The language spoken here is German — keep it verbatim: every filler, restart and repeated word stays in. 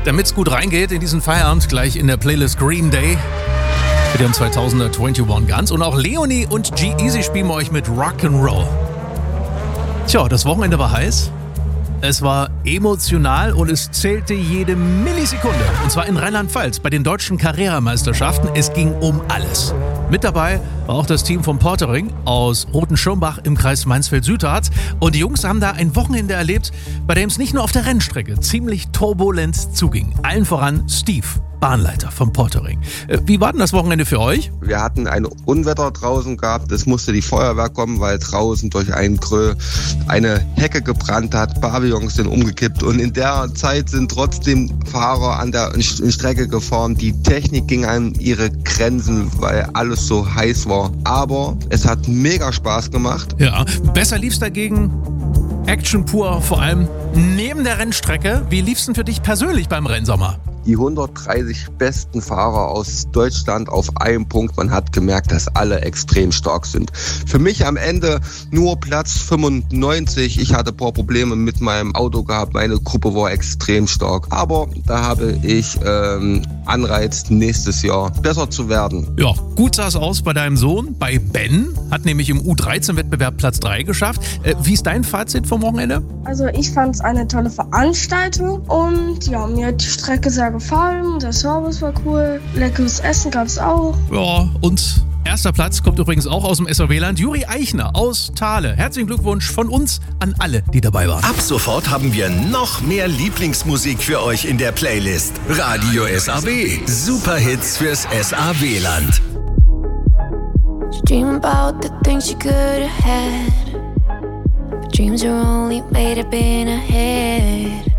Damit's gut reingeht in diesen Feierabend, gleich in der Playlist Green Day mit dem zweitausender einundzwanzig Guns. Und auch Leonie und G-Eazy spielen wir euch mit Rock'n'Roll. Tja, das Wochenende war heiß. Es war emotional und es zählte jede Millisekunde. Und zwar in Rheinland-Pfalz bei den deutschen Carrera-Meisterschaften. Es ging um alles. Mit dabei war auch das Team vom Portering aus Rotenschirmbach im Kreis Mansfeld-Südharz. Und die Jungs haben da ein Wochenende erlebt, bei dem es nicht nur auf der Rennstrecke ziemlich turbulent zuging. Allen voran Steve, Bahnleiter vom Portering. Wie war denn das Wochenende für euch? Wir hatten ein Unwetter draußen gehabt. Es musste die Feuerwehr kommen, weil draußen durch ein Grö eine Hecke gebrannt hat. Pavillons sind umgekippt. Und in der Zeit sind trotzdem Fahrer an der Strecke gefahren. Die Technik ging an ihre Grenzen, weil alles so heiß war. Aber es hat mega Spaß gemacht. Ja, besser lief's dagegen. Action pur, vor allem neben der Rennstrecke. Wie lief's denn für dich persönlich beim Rennsommer? Die hundertdreißig besten Fahrer aus Deutschland auf einem Punkt. Man hat gemerkt, dass alle extrem stark sind. Für mich am Ende nur Platz fünfundneunzig. Ich hatte ein paar Probleme mit meinem Auto gehabt. Meine Gruppe war extrem stark. Aber da habe ich ähm, Anreiz, nächstes Jahr besser zu werden. Ja, gut sah es aus bei deinem Sohn, bei Ben. Hat nämlich im U dreizehn-Wettbewerb Platz drei geschafft. Äh, wie ist dein Fazit vom Wochenende? Also ich fand es eine tolle Veranstaltung. Und ja, mir hat die Strecke sehr gefallen, der Service war cool, leckeres Essen gab es auch. Ja, und erster Platz kommt übrigens auch aus dem S A W-Land, Juri Eichner aus Thale. Herzlichen Glückwunsch von uns an alle, die dabei waren. Ab sofort haben wir noch mehr Lieblingsmusik für euch in der Playlist. Radio S A W. Superhits fürs S A W-Land. Dream about the things you could have had, but dreams are only made up in a head.